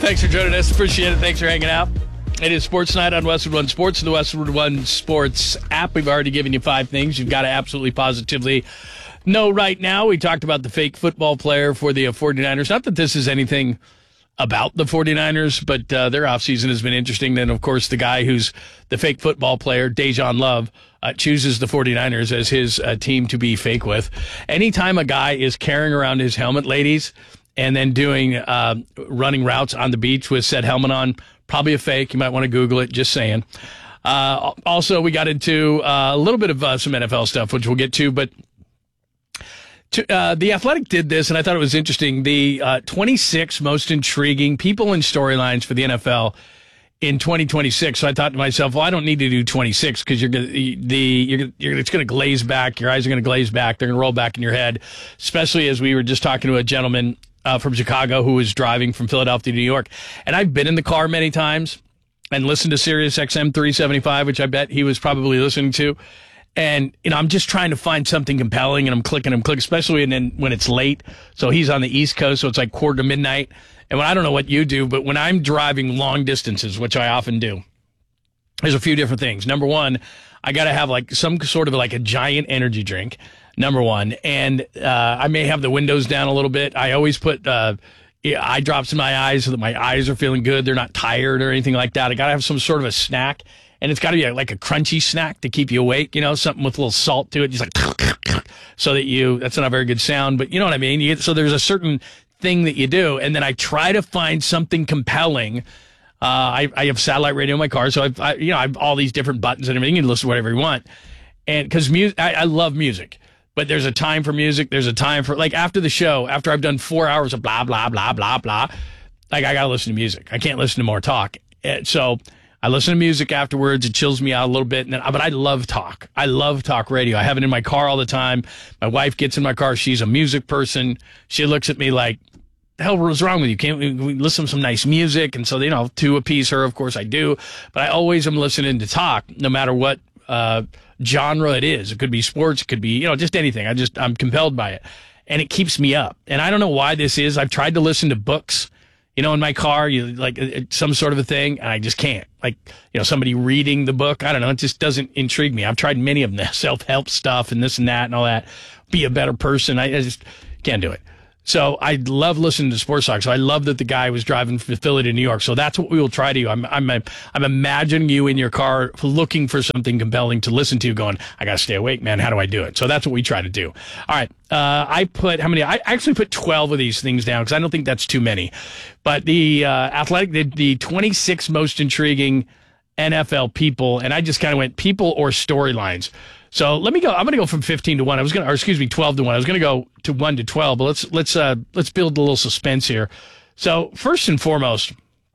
Thanks for joining us. Appreciate it. Thanks for hanging out. It is Sports Night on Westwood One Sports, the Westwood One Sports app. We've already given you 5 things you've got to absolutely positively know right now. We talked about the fake football player for the 49ers. Not that this is anything about the 49ers, but their offseason has been interesting. Then, of course, the guy who's the fake football player, Dejan Love, chooses the 49ers as his team to be fake with. Anytime a guy is carrying around his helmet, ladies, and then doing running routes on the beach with said helmet on, probably a fake. You might want to Google it, just saying. Also, we got into a little bit of some NFL stuff, which we'll get to, but The Athletic did this, and I thought it was interesting. The 26 most intriguing people and storylines for the NFL in 2026. So I thought to myself, well, I don't need to do 26 because it's going to glaze back. Your eyes are going to glaze back. They're going to roll back in your head, especially as we were just talking to a gentleman from Chicago who was driving from Philadelphia to New York. And I've been in the car many times and listened to Sirius XM 375, which I bet he was probably listening to. And, I'm just trying to find something compelling, and I'm clicking, especially when it's late. So he's on the East Coast, so it's like 1:45. And I don't know what you do, but when I'm driving long distances, which I often do, there's a few different things. Number one, I got to have like some sort of like a giant energy drink, number one. And I may have the windows down a little bit. I always put eye drops in my eyes so that my eyes are feeling good. They're not tired or anything like that. I got to have some sort of a snack. And it's got to be like a crunchy snack to keep you awake, something with a little salt to it, just like, so that that's not a very good sound, but you know what I mean? So there's a certain thing that you do, and then I try to find something compelling. I have satellite radio in my car, so I have all these different buttons and everything. You can listen to whatever you want. And because I love music, but there's a time for music. There's a time for, like, after the show, after I've done 4 hours of blah, blah, blah, blah, blah, like, I got to listen to music. I can't listen to more talk. So I listen to music afterwards. It chills me out a little bit. But I love talk. I love talk radio. I have it in my car all the time. My wife gets in my car. She's a music person. She looks at me like, the hell was wrong with you? Can't we listen to some nice music? And so, to appease her, of course I do. But I always am listening to talk, no matter what genre it is. It could be sports. It could be, just anything. I'm compelled by it. And it keeps me up. And I don't know why this is. I've tried to listen to books, in my car, like some sort of a thing, and I just can't. Like, somebody reading the book, I don't know, it just doesn't intrigue me. I've tried many of them, self-help stuff and this and that and all that. Be a better person. I just can't do it. So I love listening to sports talk. So I love that the guy was driving from Philly to New York. So that's what we will try to do. I'm imagining you in your car looking for something compelling to listen to, going, I got to stay awake, man. How do I do it? So that's what we try to do. All right. I actually put 12 of these things down because I don't think that's too many. But the Athletic did the 26 most intriguing NFL people, and I just kind of went people or storylines. So let me go. I'm going to go from 15 to 1. 12 to 1. I was going to go to 1 to 12, but let's build a little suspense here. So first and foremost,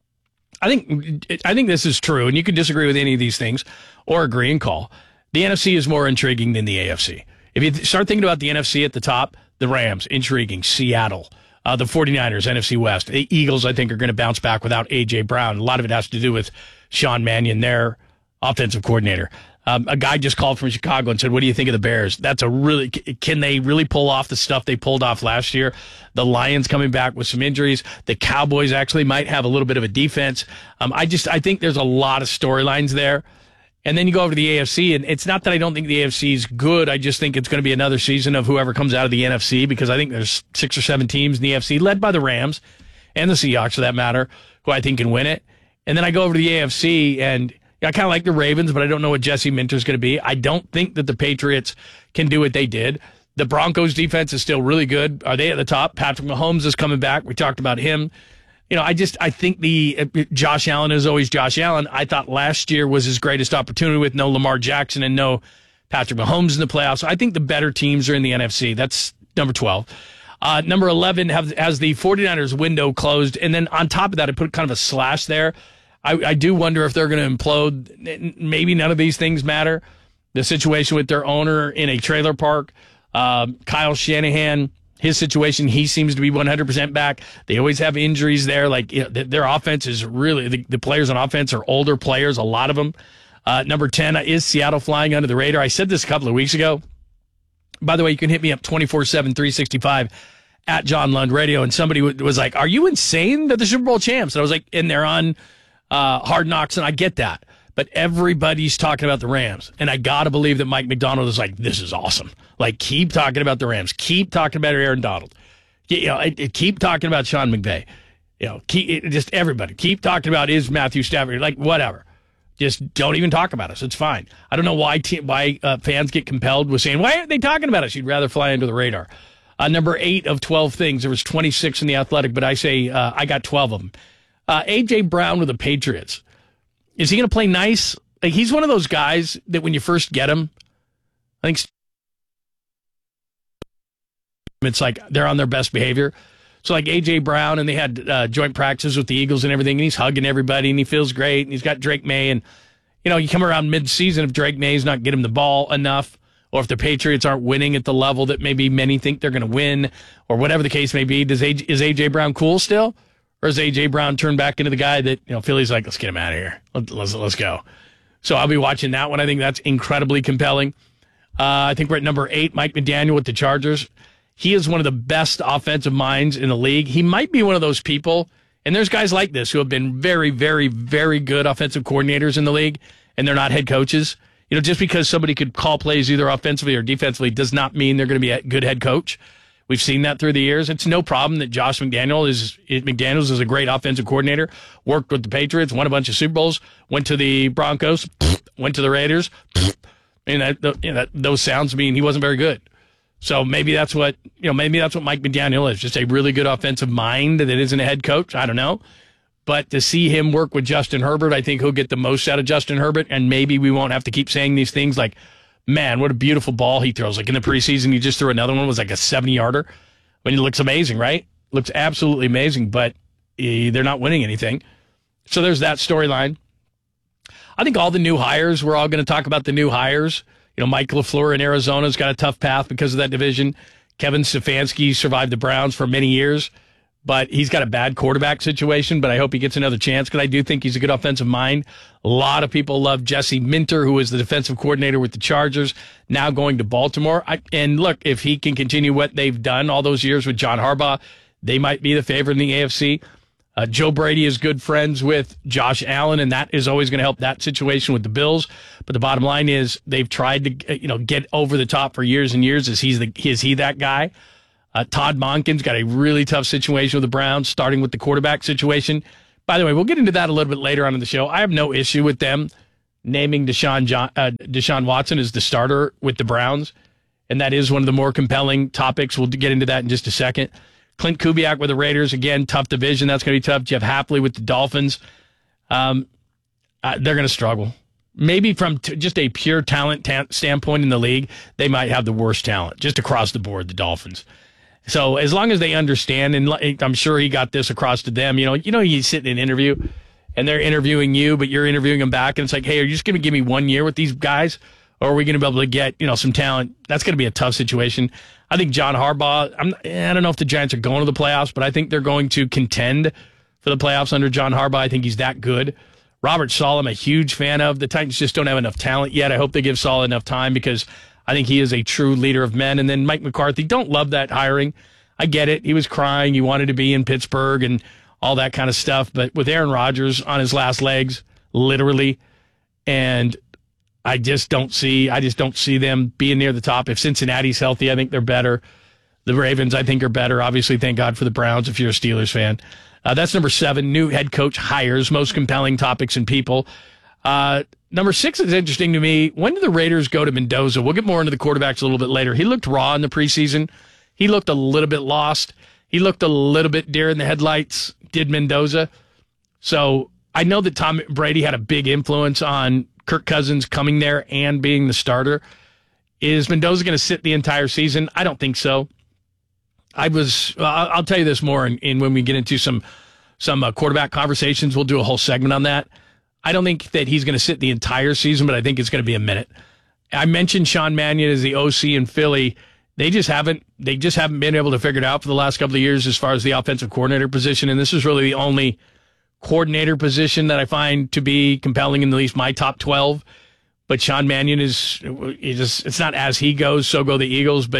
I think this is true, and you can disagree with any of these things or agree and call. The NFC is more intriguing than the AFC. If you start thinking about the NFC at the top, the Rams, intriguing. Seattle, the 49ers, NFC West. The Eagles, I think, are going to bounce back without A.J. Brown. A lot of it has to do with Sean Mannion, their offensive coordinator. A guy just called from Chicago and said, what do you think of the Bears? Can they really pull off the stuff they pulled off last year? The Lions coming back with some injuries. The Cowboys actually might have a little bit of a defense. I think there's a lot of storylines there. And then you go over to the AFC, and it's not that I don't think the AFC is good. I just think it's going to be another season of whoever comes out of the NFC, because I think there's 6 or 7 teams in the AFC, led by the Rams and the Seahawks, for that matter, who I think can win it. And then I go over to the AFC, and I kind of like the Ravens, but I don't know what Jesse Minter's going to be. I don't think that the Patriots can do what they did. The Broncos defense is still really good. Are they at the top? Patrick Mahomes is coming back. We talked about him. I think Josh Allen is always Josh Allen. I thought last year was his greatest opportunity with no Lamar Jackson and no Patrick Mahomes in the playoffs. So I think the better teams are in the NFC. That's number 12. Number 11 has the 49ers window closed. And then on top of that, I put kind of a slash there. I do wonder if they're going to implode. Maybe none of these things matter. The situation with their owner in a trailer park, Kyle Shanahan, his situation, he seems to be 100% back. They always have injuries there. Like, their offense is really, the players on offense are older players, a lot of them. Number 10 is Seattle flying under the radar. I said this a couple of weeks ago. By the way, you can hit me up 24/7, 365 at John Lund Radio, and somebody was like, "Are you insane? They're the Super Bowl champs." And I was like, "And they're on Hard Knocks," and I get that. But everybody's talking about the Rams, and I got to believe that Mike Macdonald is like, "This is awesome. Like, keep talking about the Rams. Keep talking about Aaron Donald. Keep talking about Sean McVay. Just everybody. Keep talking about is Matthew Stafford. Like, whatever. Just don't even talk about us. It's fine. I don't know why fans get compelled with saying, why aren't they talking about us? You'd rather fly under the radar. Number 8 of 12 things. There was 26 in the Athletic, but I say I got 12 of them. A.J. Brown with the Patriots. Is he going to play nice? Like, he's one of those guys that when you first get him, I think it's like they're on their best behavior. So like A.J. Brown, and they had joint practices with the Eagles and everything, and he's hugging everybody, and he feels great, and he's got Drake May. And, you come around mid-season if Drake May's not getting him the ball enough, or if the Patriots aren't winning at the level that maybe many think they're going to win, or whatever the case may be. Is A.J. Brown cool still? Or is A.J. Brown turned back into the guy that, Philly's like, let's get him out of here. Let's go. So I'll be watching that one. I think that's incredibly compelling. I think we're at number 8, Mike McDaniel with the Chargers. He is one of the best offensive minds in the league. He might be one of those people, and there's guys like this who have been very, very, very good offensive coordinators in the league, and they're not head coaches. Just because somebody could call plays either offensively or defensively does not mean they're going to be a good head coach. We've seen that through the years. It's no problem that Josh McDaniels is a great offensive coordinator, worked with the Patriots, won a bunch of Super Bowls, went to the Broncos, went to the Raiders, and those sounds mean he wasn't very good. So maybe that's what Mike McDaniel is, just a really good offensive mind that isn't a head coach. I don't know. But to see him work with Justin Herbert, I think he'll get the most out of Justin Herbert, and maybe we won't have to keep saying these things like, man, what a beautiful ball he throws. Like in the preseason, he just threw another one, it was like a 70-yarder. I mean, it looks amazing, right? Looks absolutely amazing, but they're not winning anything. So there's that storyline. I think all the new hires, we're all going to talk about the new hires. Mike LaFleur in Arizona's got a tough path because of that division. Kevin Stefanski survived the Browns for many years, but he's got a bad quarterback situation, but I hope he gets another chance because I do think he's a good offensive mind. A lot of people love Jesse Minter, who is the defensive coordinator with the Chargers, now going to Baltimore. And look, if he can continue what they've done all those years with John Harbaugh, they might be the favorite in the AFC. Joe Brady is good friends with Josh Allen, and that is always going to help that situation with the Bills. But the bottom line is they've tried to get over the top for years and years. Is he that guy? Todd Monken's got a really tough situation with the Browns, starting with the quarterback situation. By the way, we'll get into that a little bit later on in the show. I have no issue with them naming Deshaun Watson as the starter with the Browns, and that is one of the more compelling topics. We'll get into that in just a second. Clint Kubiak with the Raiders, again, tough division. That's going to be tough. Jeff Hapley with the Dolphins. They're going to struggle. Maybe from just a pure talent standpoint in the league, they might have the worst talent, just across the board, the Dolphins. So as long as they understand, and I'm sure he got this across to them, you sit in an interview, and they're interviewing you, but you're interviewing them back, and it's like, hey, are you just going to give me 1 year with these guys, or are we going to be able to get some talent? That's going to be a tough situation. I think John Harbaugh, I don't know if the Giants are going to the playoffs, but I think they're going to contend for the playoffs under John Harbaugh. I think he's that good. Robert Saleh, I'm a huge fan of. The Titans just don't have enough talent yet. I hope they give Saleh enough time because I think he is a true leader of men. And then Mike McCarthy, don't love that hiring. I get it. He was crying. He wanted to be in Pittsburgh and all that kind of stuff. But with Aaron Rodgers on his last legs, literally, and I just don't see them being near the top. If Cincinnati's healthy, I think they're better. The Ravens, I think, are better. Obviously, thank God for the Browns if you're a Steelers fan. That's number 7, new head coach hires, most compelling topics and people. Number 6 is interesting to me. When do the Raiders go to Mendoza? We'll get more into the quarterbacks a little bit later. He looked raw in the preseason. He looked a little bit lost. He looked a little bit deer in the headlights, did Mendoza. So I know that Tom Brady had a big influence on Kirk Cousins coming there and being the starter. Is Mendoza going to sit the entire season? I don't think so. I'll tell you this more in when we get into some quarterback conversations. We'll do a whole segment on that. I don't think that he's going to sit the entire season, but I think it's going to be a minute. I mentioned Sean Mannion as the OC in Philly. They just haven't been able to figure it out for the last couple of years as far as the offensive coordinator position, and this is really the only coordinator position that I find to be compelling in at least my top 12. But Sean Mannion it's not as he goes, so go the Eagles. But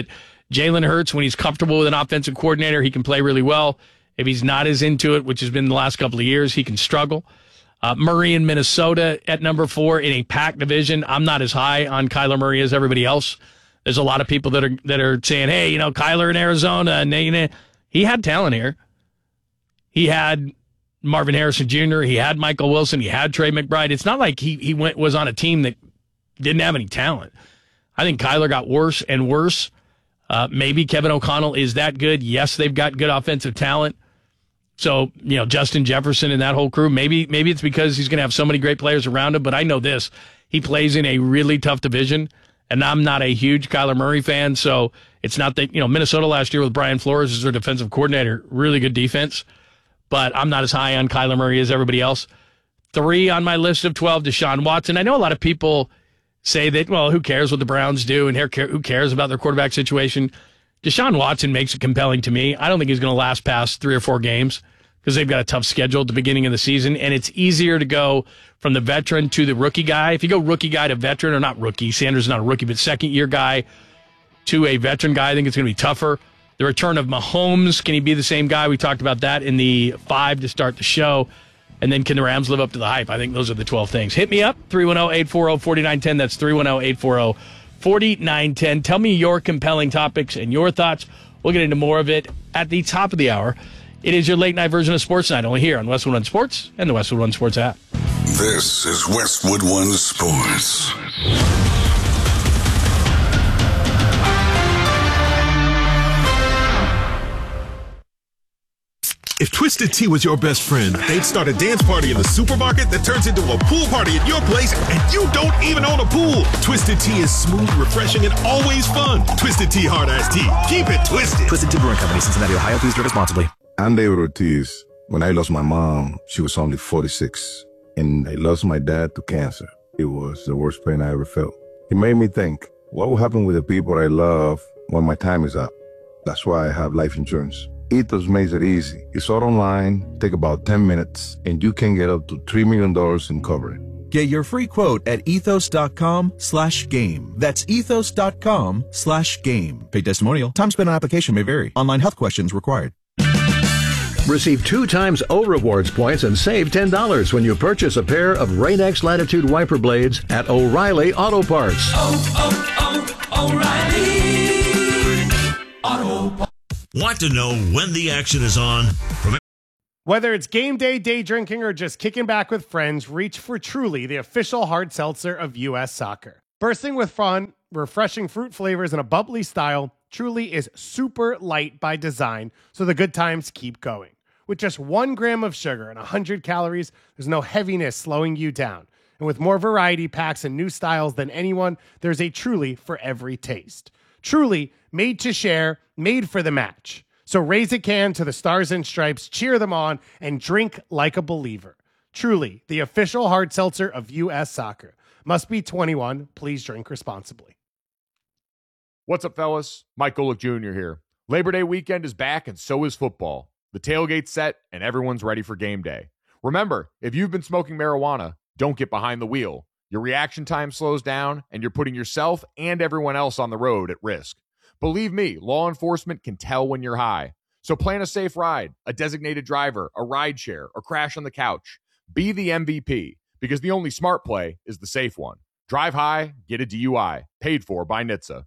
Jalen Hurts, when he's comfortable with an offensive coordinator, he can play really well. If he's not as into it, which has been the last couple of years, he can struggle. Murray in Minnesota at number 4 in a packed division. I'm not as high on Kyler Murray as everybody else. There's a lot of people that are saying, hey, Kyler in Arizona. He had talent here. He had Marvin Harrison Jr., he had Michael Wilson, he had Trey McBride. It's not like he was on a team that didn't have any talent. I think Kyler got worse and worse. Maybe Kevin O'Connell is that good. Yes, they've got good offensive talent. So, Justin Jefferson and that whole crew, maybe it's because he's going to have so many great players around him. But I know this, he plays in a really tough division, and I'm not a huge Kyler Murray fan. So it's not that, Minnesota last year with Brian Flores as their defensive coordinator, really good defense. But I'm not as high on Kyler Murray as everybody else. 3 on my list of 12, Deshaun Watson. I know a lot of people say that, well, who cares what the Browns do and who cares about their quarterback situation. Deshaun Watson makes it compelling to me. I don't think he's going to last past 3 or 4 games because they've got a tough schedule at the beginning of the season, and it's easier to go from the veteran to the rookie guy. If you go rookie guy to veteran, or not rookie, Sanders is not a rookie, but second-year guy to a veteran guy, I think it's going to be tougher. The return of Mahomes, can he be the same guy? We talked about that in the 5 to start the show. And then can the Rams live up to the hype? I think those are the 12 things. Hit me up, 310-840-4910. That's 310-840-4910. Tell me your compelling topics and your thoughts. We'll get into more of it at the top of the hour. It is your late-night version of Sports Night, only here on Westwood One Sports and the Westwood One Sports app. This is Westwood One Sports. If Twisted Tea was your best friend, they'd start a dance party in the supermarket that turns into a pool party at your place, and you don't even own a pool. Twisted Tea is smooth, refreshing, and always fun. Twisted Tea Hard Iced Tea. Keep it twisted. Twisted Tea Brewing Company, Cincinnati, Ohio. Please drink responsibly. I'm David Ortiz. When I lost my mom, she was only 46, and I lost my dad to cancer. It was the worst pain I ever felt. It made me think, what will happen with the people I love when my time is up? That's why I have life insurance. Ethos makes it easy. It's all online, take about 10 minutes, and you can get up to $3 million in coverage. Get your free quote at ethos.com/game. That's ethos.com/game. Paid testimonial. Time spent on application may vary. Online health questions required. Receive 2 times O Rewards points and save $10 when you purchase a pair of Rain-X Latitude wiper blades at O'Reilly Auto Parts. O'Reilly Auto Parts. Want to know when the action is on? Whether it's game day drinking, or just kicking back with friends, reach for Truly, the official hard seltzer of U.S. Soccer. Bursting with fun, refreshing fruit flavors, and a bubbly style, Truly is super light by design, so the good times keep going. With just 1 gram of sugar and 100 calories, there's no heaviness slowing you down. And with more variety packs and new styles than anyone, there's a Truly for every taste. Truly, made to share, made for the match. So raise a can to the Stars and Stripes, cheer them on, and drink like a believer. Truly, the official hard seltzer of U.S. Soccer. Must be 21. Please drink responsibly. What's up, fellas? Mike Golick Jr. here. Labor Day weekend is back, and so is football. The tailgate's set, and everyone's ready for game day. Remember, if you've been smoking marijuana, don't get behind the wheel. Your reaction time slows down, and you're putting yourself and everyone else on the road at risk. Believe me, law enforcement can tell when you're high. So plan a safe ride, a designated driver, a ride share, or crash on the couch. Be the MVP, because the only smart play is the safe one. Drive high, get a DUI. Paid for by NHTSA.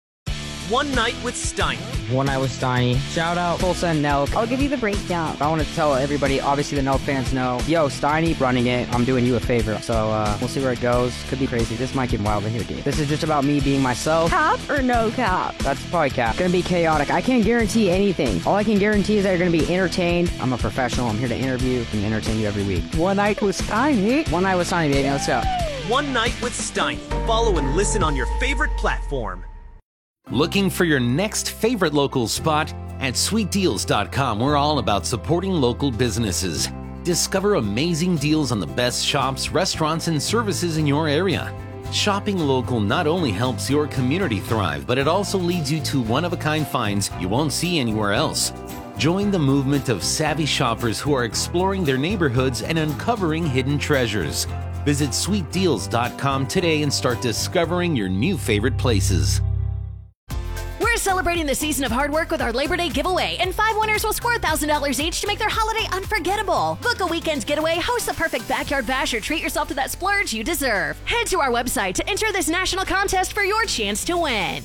One Night with Steiny. One Night with Steiny. Shout out Tulsa and Nelk. I'll give you the breakdown. I want to tell everybody, obviously the Nelk fans know, yo, Steiny running it. I'm doing you a favor. So we'll see where it goes. Could be crazy. This might get wild in here, dude. This is just about me being myself. Cap or no cap? That's probably cap. Gonna be chaotic. I can't guarantee anything. All I can guarantee is that you're gonna be entertained. I'm a professional. I'm here to interview and entertain you every week. One Night with Steiny. One Night with Steiny, baby. Let's go. One Night with Steiny. Follow and listen on your favorite platform. Looking for your next favorite local spot? At sweetdeals.com, we're all about supporting local businesses. Discover amazing deals on the best shops, restaurants, and services in your area. Shopping local not only helps your community thrive, but it also leads you to one-of-a-kind finds you won't see anywhere else. Join the movement of savvy shoppers who are exploring their neighborhoods and uncovering hidden treasures. Visit sweetdeals.com today and start discovering your new favorite places. We're celebrating the season of hard work with our Labor Day giveaway, and 5 winners will score $1,000 each to make their holiday unforgettable. Book a weekend getaway, host the perfect backyard bash, or treat yourself to that splurge you deserve. Head to our website to enter this national contest for your chance to win.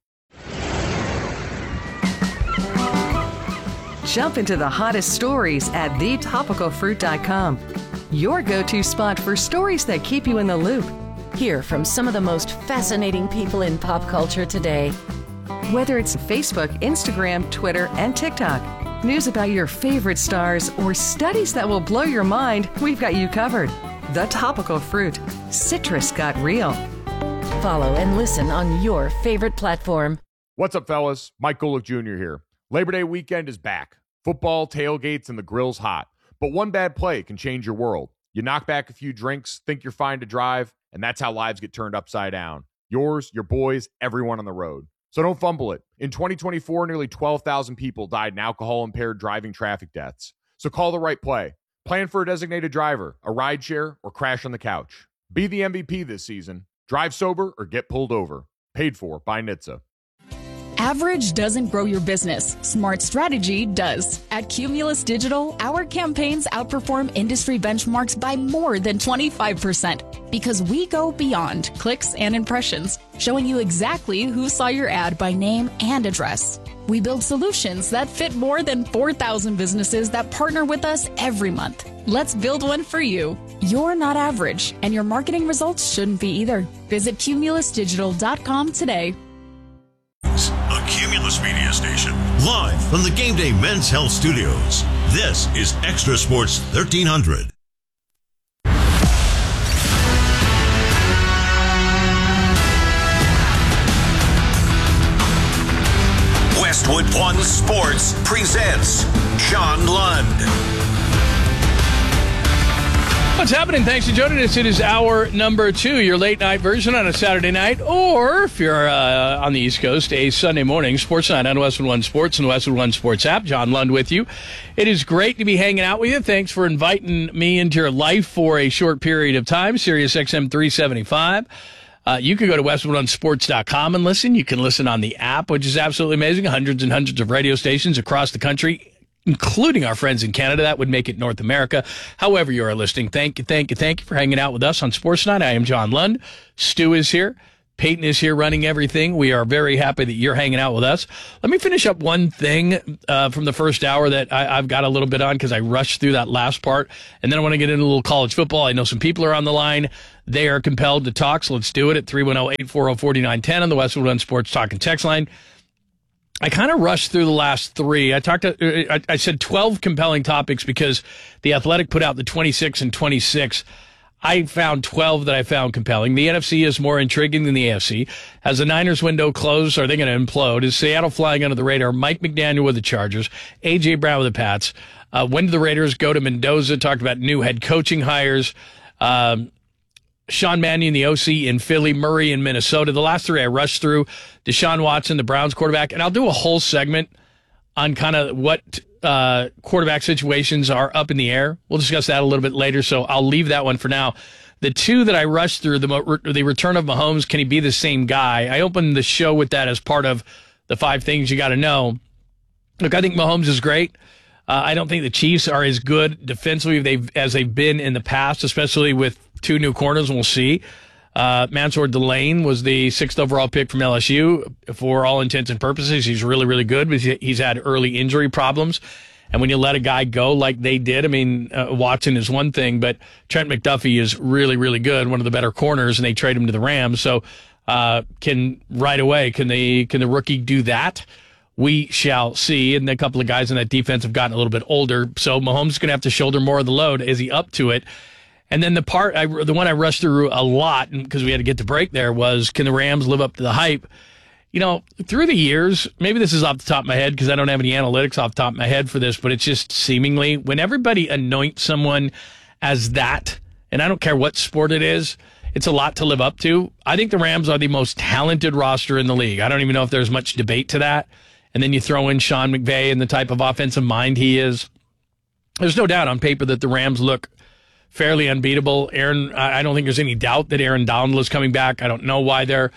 Jump into the hottest stories at thetopicalfruit.com. Your go-to spot for stories that keep you in the loop. Hear from some of the most fascinating people in pop culture today. Whether it's Facebook, Instagram, Twitter, and TikTok, news about your favorite stars, or studies that will blow your mind, we've got you covered. The Topical Fruit. Citrus got real. Follow and listen on your favorite platform. What's up, fellas? Mike Golick Jr. here. Labor Day weekend is back. Football, tailgates, and the grill's hot. But one bad play can change your world. You knock back a few drinks, think you're fine to drive, and that's how lives get turned upside down. Yours, your boys, everyone on the road. So don't fumble it. In 2024, nearly 12,000 people died in alcohol-impaired driving traffic deaths. So call the right play. Plan for a designated driver, a rideshare, or crash on the couch. Be the MVP this season. Drive sober or get pulled over. Paid for by NHTSA. Average doesn't grow your business. Smart strategy does. At Cumulus Digital, our campaigns outperform industry benchmarks by more than 25% because we go beyond clicks and impressions, showing you exactly who saw your ad by name and address. We build solutions that fit more than 4,000 businesses that partner with us every month. Let's build one for you. You're not average, and your marketing results shouldn't be either. Visit cumulusdigital.com today. A Cumulus Media Station, live from the Game Day Men's Health Studios. This is Extra Sports 1300. Westwood One Sports presents John Lund. What's happening? Thanks for joining us. It is hour number 2, your late night version on a Saturday night, or if you're on the East Coast, a Sunday morning sports night on Westwood One Sports and the Westwood One Sports app. John Lund with you. It is great to be hanging out with you. Thanks for inviting me into your life for a short period of time. Sirius XM 375. You can go to westwoodonesports.com and listen. You can listen on the app, which is absolutely amazing. Hundreds and hundreds of radio stations across the country, including our friends in Canada. That would make it North America. However you are listening, thank you for hanging out with us on Sports Night. I am John Lund. Stu is here. Peyton is here running everything. We are very happy that you're hanging out with us. Let me finish up one thing from the first hour that I've got a little bit on because I rushed through that last part. And then I want to get into a little college football. I know some people are on the line. They are compelled to talk, so let's do it at 310-840-4910 on the Westwood One Sports Talk and Text line. I kind of rushed through the last 3. I said 12 compelling topics because The Athletic put out the 26 and 26. I found 12 that I found compelling. The NFC is more intriguing than the AFC. Has the Niners window closed? Are they going to implode? Is Seattle flying under the radar? Mike McDaniel with the Chargers. A.J. Brown with the Pats. When do the Raiders go to Mendoza? Talked about new head coaching hires. Sean Mannion, the OC in Philly, Murray in Minnesota. The last 3 I rushed through. Deshaun Watson, the Browns quarterback. And I'll do a whole segment on kind of what quarterback situations are up in the air. We'll discuss that a little bit later, so I'll leave that one for now. The 2 that I rushed through, the return of Mahomes, can he be the same guy? I opened the show with that as part of the 5 things you got to know. Look, I think Mahomes is great. I don't think the Chiefs are as good defensively as they've been in the past, especially with 2 new corners, and we'll see. Mansour Delane was the 6th overall pick from LSU. For all intents and purposes, he's really, really good, but he's had early injury problems. And when you let a guy go like they did, I mean, Watson is one thing, but Trent McDuffie is really, really good, one of the better corners, and they trade him to the Rams. So can the rookie do that? We shall see. And a couple of guys in that defense have gotten a little bit older. So Mahomes is going to have to shoulder more of the load. Is he up to it? And then the one I rushed through a lot because we had to get to break there was, can the Rams live up to the hype? You know, through the years, maybe this is off the top of my head because I don't have any analytics off the top of my head for this, but it's just seemingly when everybody anoints someone as that, and I don't care what sport it is, it's a lot to live up to. I think the Rams are the most talented roster in the league. I don't even know if there's much debate to that. And then you throw in Sean McVay and the type of offensive mind he is. There's no doubt on paper that the Rams look fairly unbeatable. I don't think there's any doubt that Aaron Donald is coming back. I don't know why they're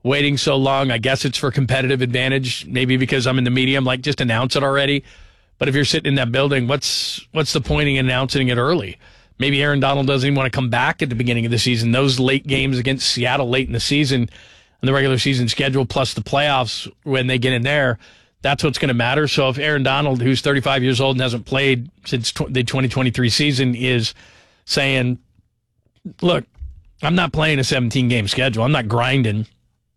waiting so long. I guess it's for competitive advantage. Maybe because I'm in the media, I'm like, just announce it already. But if you're sitting in that building, what's the point in announcing it early? Maybe Aaron Donald doesn't even want to come back at the beginning of the season. Those late games against Seattle late in the season and the regular season schedule plus the playoffs when they get in there, that's what's going to matter. So if Aaron Donald, who's 35 years old and hasn't played since the 2023 season, is saying, look, I'm not playing a 17-game schedule. I'm not grinding.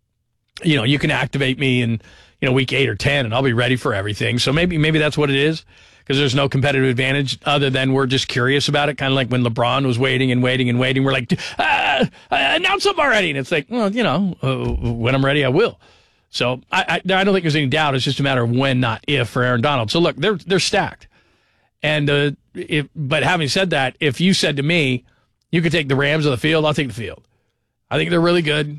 You can activate me in week 8 or 10, and I'll be ready for everything. So maybe that's what it is, because there's no competitive advantage other than we're just curious about it, kind of like when LeBron was waiting and waiting and waiting. We're like, announce them already. And it's like, well, when I'm ready, I will. So I don't think there's any doubt. It's just a matter of when, not if, for Aaron Donald. So look, they're stacked. And but having said that, if you said to me, you could take the Rams or the field, I'll take the field. I think they're really good.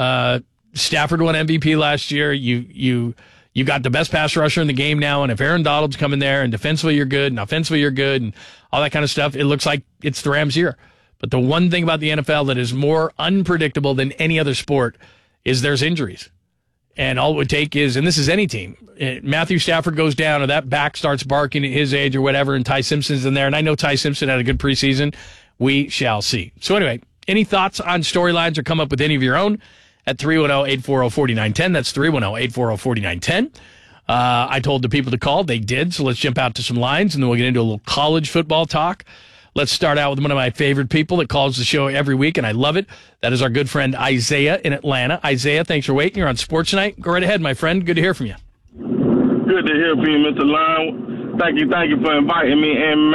Stafford won MVP last year. You got the best pass rusher in the game now, and if Aaron Donald's coming there and defensively you're good and offensively you're good and all that kind of stuff, it looks like it's the Rams' year. But the one thing about the NFL that is more unpredictable than any other sport is there's injuries. And all it would take is, and this is any team, Matthew Stafford goes down or that back starts barking at his age or whatever, and Ty Simpson's in there, and I know Ty Simpson had a good preseason. We shall see. So anyway, any thoughts on storylines or come up with any of your own at 310-840-4910. That's 310-840-4910. I told the people to call. They did, so let's jump out to some lines, and then we'll get into a little college football talk. Let's start out with one of my favorite people that calls the show every week, and I love it. That is our good friend Isaiah in Atlanta. Isaiah, thanks for waiting. You're on Sports Night. Go right ahead, my friend. Good to hear from you. Good to hear from you, Mr. Lyon. Thank you for inviting me. And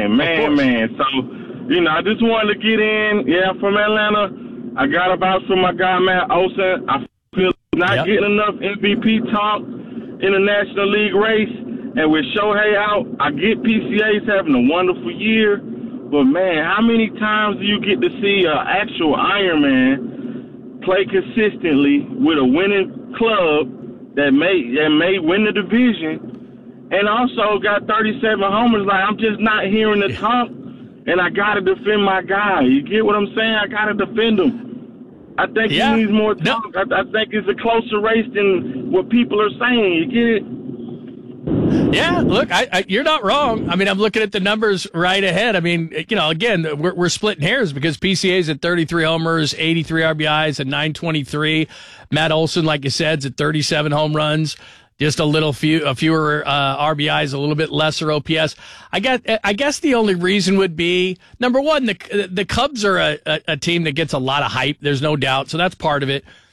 man. So, I just wanted to get in. Yeah, from Atlanta. I got about from my guy, Matt Olson. I feel not getting enough MVP talk in the National League race. And with Shohei out, I get PCA's having a wonderful year. But, man, how many times do you get to see an actual Ironman play consistently with a winning club that may win the division and also got 37 homers? Like, I'm just not hearing the talk, and I got to defend my guy. You get what I'm saying? I got to defend him. I think he needs more talk. I think it's a closer race than what people are saying. You get it? Yeah, look, you're not wrong. I mean, I'm looking at the numbers right ahead. I mean, again, we're splitting hairs because PCA's at 33 homers, 83 RBIs, at 923. Matt Olson, like you said, is at 37 home runs, just a fewer RBIs, a little bit lesser OPS. I guess the only reason would be, number one, the Cubs are a team that gets a lot of hype. There's no doubt, so that's part of it.